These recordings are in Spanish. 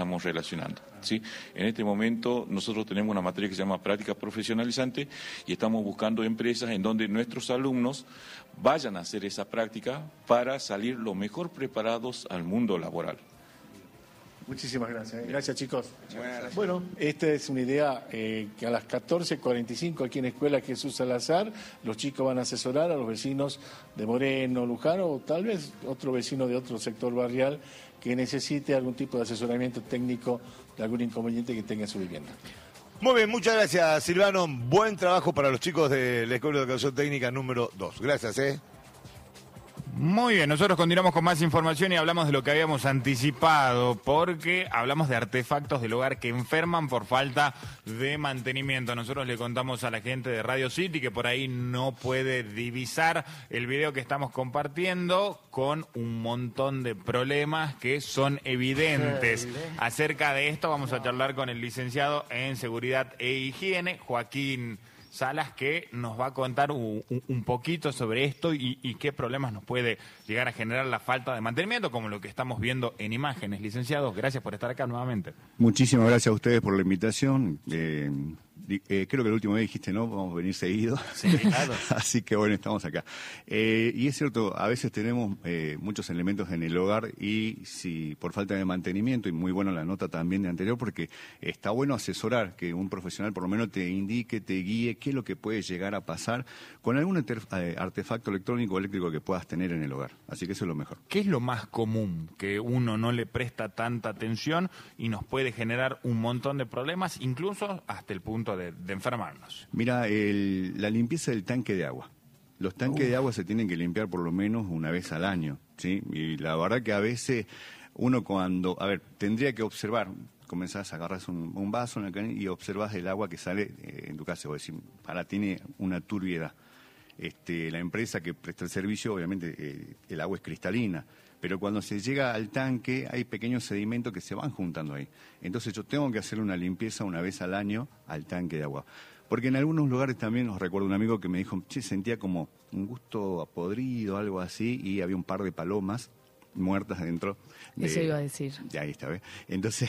estamos relacionando, ¿sí? En este momento nosotros tenemos una materia que se llama prácticas profesionalizantes y estamos buscando empresas en donde nuestros alumnos vayan a hacer esa práctica para salir lo mejor preparados al mundo laboral. Muchísimas gracias. Gracias, chicos. Bueno, esta es una idea que a las 14:45 aquí en Escuela Jesús Salazar, los chicos van a asesorar a los vecinos de Moreno, Luján o tal vez otro vecino de otro sector barrial que necesite algún tipo de asesoramiento técnico de algún inconveniente que tenga en su vivienda. Muy bien, muchas gracias, Silvano. Buen trabajo para los chicos de la Escuela de Educación Técnica número 2. Gracias, Muy bien, nosotros continuamos con más información y hablamos de lo que habíamos anticipado, porque hablamos de artefactos del hogar que enferman por falta de mantenimiento. Nosotros le contamos a la gente de Radio City que por ahí no puede divisar el video que estamos compartiendo con un montón de problemas que son evidentes. Acerca de esto vamos a charlar con el licenciado en Seguridad e Higiene, Joaquín Salas, que nos va a contar un poquito sobre esto y qué problemas nos puede llegar a generar la falta de mantenimiento, como lo que estamos viendo en imágenes. Licenciados, gracias por estar acá nuevamente. Muchísimas gracias a ustedes por la invitación. Creo que la última vez dijiste, ¿no? Vamos a venir seguido. Sí, claro. Así que bueno, estamos acá. Y es cierto, a veces tenemos muchos elementos en el hogar y si por falta de mantenimiento, y muy buena la nota también de anterior, porque está bueno asesorar, que un profesional por lo menos te indique, te guíe qué es lo que puede llegar a pasar con algún artefacto electrónico o eléctrico que puedas tener en el hogar. Así que eso es lo mejor. ¿Qué es lo más común que uno no le presta tanta atención y nos puede generar un montón de problemas, incluso hasta el punto de enfermarnos? Mira, la limpieza del tanque de agua. Los tanques de agua se tienen que limpiar por lo menos una vez al año, ¿sí? Y la verdad que a veces uno tendría que observar, comenzás a agarrar un vaso y observas el agua que sale en tu casa, vos decís, tiene una turbiedad. La empresa que presta el servicio, obviamente, el agua es cristalina, pero cuando se llega al tanque hay pequeños sedimentos que se van juntando ahí. Entonces yo tengo que hacer una limpieza una vez al año al tanque de agua. Porque en algunos lugares también, os recuerdo un amigo que me dijo, sentía como un gusto a podrido, algo así, y había un par de palomas muertas dentro. Eso iba a decir. De ahí está, ¿ves? Entonces,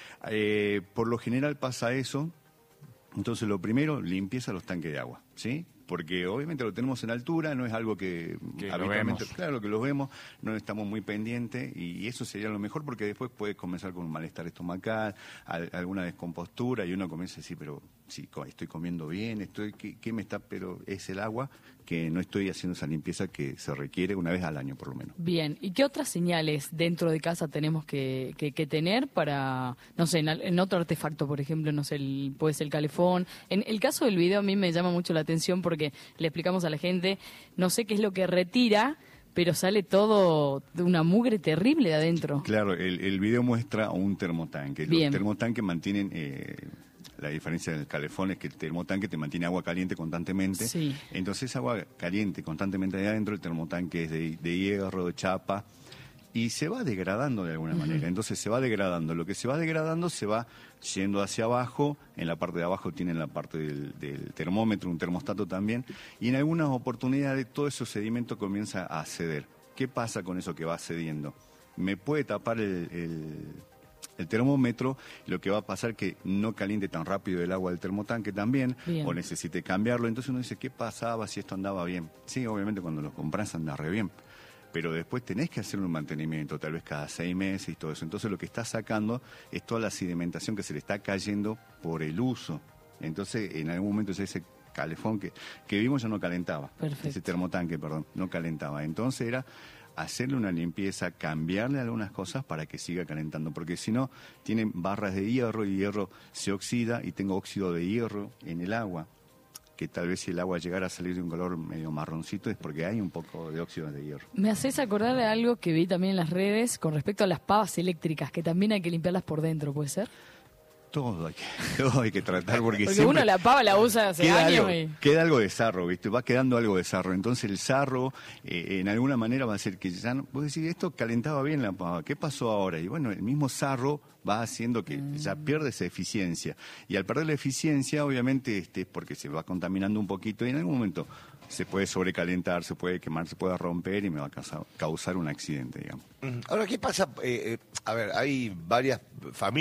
por lo general pasa eso. Entonces, lo primero, limpieza los tanques de agua, ¿sí? Porque obviamente lo tenemos en altura, no es algo que habitualmente, claro que lo vemos, no estamos muy pendientes y eso sería lo mejor porque después puede comenzar con un malestar estomacal, alguna descompostura y uno comienza a decir, pero sí, estoy comiendo bien, ¿qué me está? Pero es el agua que no estoy haciendo esa limpieza que se requiere una vez al año por lo menos. Bien, ¿y qué otras señales dentro de casa tenemos que tener para, no sé, en otro artefacto, por ejemplo, no sé, puede ser el calefón? En el caso del video a mí me llama mucho la atención porque le explicamos a la gente, no sé qué es lo que retira, pero sale todo de una mugre terrible de adentro. Claro, el video muestra un termotanque. Bien. Los termotanques mantienen... La diferencia del calefón es que el termotanque te mantiene agua caliente constantemente. Sí. Entonces agua caliente constantemente ahí adentro, el termotanque es de hierro, de chapa, y se va degradando de alguna manera. Entonces se va degradando. Lo que se va degradando se va yendo hacia abajo. En la parte de abajo tienen la parte del termómetro, un termostato también. Y en algunas oportunidades todo ese sedimento comienza a ceder. ¿Qué pasa con eso que va cediendo? Me puede tapar el termómetro, lo que va a pasar que no caliente tan rápido el agua del termotanque también, bien, o necesite cambiarlo. Entonces uno dice, ¿qué pasaba si esto andaba bien? Sí, obviamente cuando lo compras anda re bien, pero después tenés que hacer un mantenimiento, tal vez cada 6 meses y todo eso. Entonces lo que está sacando es toda la sedimentación que se le está cayendo por el uso. Entonces en algún momento ese calefón que vimos ya no calentaba. Perfecto. Ese termotanque, perdón, no calentaba. Entonces era hacerle una limpieza, cambiarle algunas cosas para que siga calentando, porque si no, tienen barras de hierro y hierro se oxida y tengo óxido de hierro en el agua, que tal vez si el agua llegara a salir de un color medio marroncito es porque hay un poco de óxido de hierro. Me haces acordar de algo que vi también en las redes con respecto a las pavas eléctricas, que también hay que limpiarlas por dentro, ¿puede ser? Todo hay que tratar porque uno la pava la usa hace años queda algo de sarro, ¿viste? Va quedando algo de sarro. Entonces el sarro en alguna manera va a hacer que ya no, vos decís, esto calentaba bien la pava, ¿qué pasó ahora? Y bueno, el mismo sarro va haciendo que ya pierde esa eficiencia. Y al perder la eficiencia, obviamente, es porque se va contaminando un poquito y en algún momento se puede sobrecalentar, se puede quemar, se puede romper y me va a causar un accidente, digamos. Ahora, ¿qué pasa? A ver, hay varias familias